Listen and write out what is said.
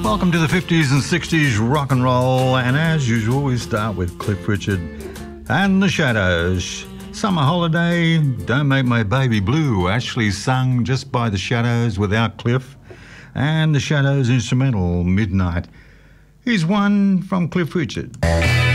Welcome to the 50s and 60s rock and roll, and as usual we start with Cliff Richard and the Shadows. Summer Holiday, Don't Make My Baby Blue, actually sung just by the Shadows without Cliff, and the Shadows instrumental, Midnight. Here's one from Cliff Richard.